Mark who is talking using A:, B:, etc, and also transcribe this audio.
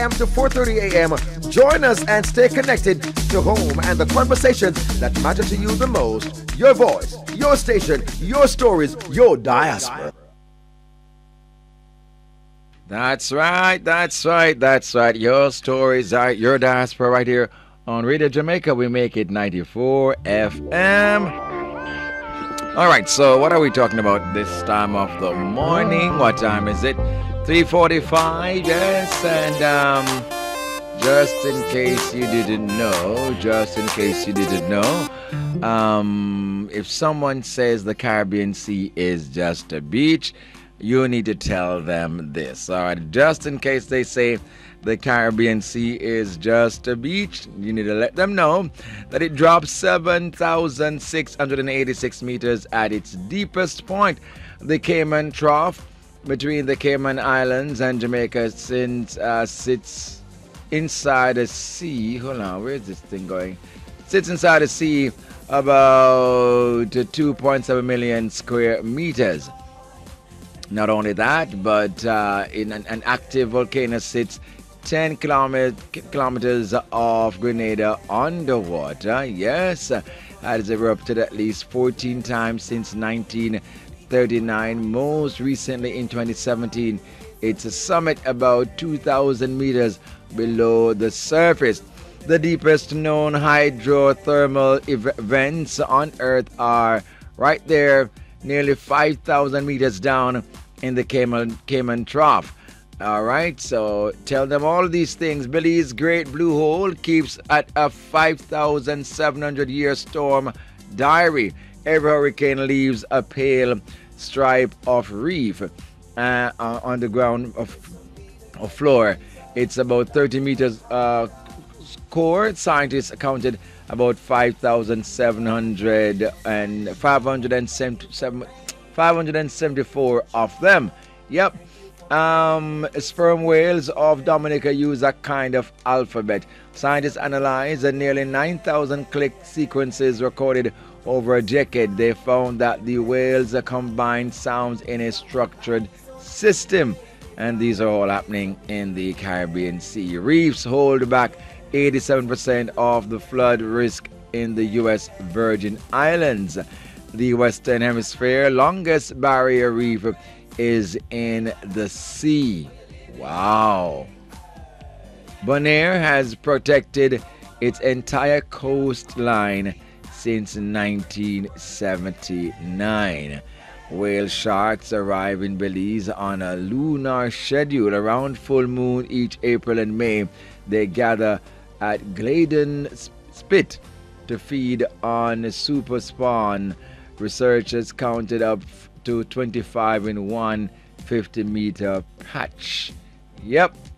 A: a.m. to 4:30 a.m. Join us and stay connected to home and the conversations that matter to you the most. Your voice, your station, your stories, your diaspora.
B: That's right, that's right, that's right. Your stories are your diaspora right here on Radio Jamaica. We make it 94 FM. All right, so what are we talking about this time of the morning? What time is it? 3:45, yes, and just in case you didn't know, if someone says the Caribbean Sea is just a beach, you need to tell them this. All right, just in case they say the Caribbean Sea is just a beach, you need to let them know that it drops 7,686 meters at its deepest point. The Cayman Trough between the Cayman Islands and Jamaica sits inside a sea. Hold on, where's this thing going? Sits inside a sea about 2.7 million square meters. Not only that, but in an active volcano sits 10 kilometers off Grenada underwater. Yes, has erupted at least 14 times since 1939. Most recently in 2017, it's a summit about 2,000 meters below the surface. The deepest known hydrothermal events on Earth are right there, nearly 5,000 meters down in the Cayman Trough. All right, so tell them all these things. Belize's Great Blue Hole keeps at a 5,700-year storm diary. Every hurricane leaves a pale stripe of reef on the ground of floor. It's about 30 meters core. Scientists counted about 574 of them. Yep. Sperm whales of Dominica use a kind of alphabet. Scientists analyzed the nearly 9,000 click sequences recorded over a decade. They found that the whales combine sounds in a structured system, and these are all happening in the Caribbean Sea. Reefs hold back 87% of the flood risk in the U.S. Virgin Islands. The Western Hemisphere longest barrier reef is in the sea. Wow. Bonaire has protected its entire coastline since 1979. Whale sharks arrive in Belize on a lunar schedule. Around full moon each April and May, they gather at Gladen Spit to feed on super spawn. Researchers counted up to 25 in one 50-meter patch. Yep,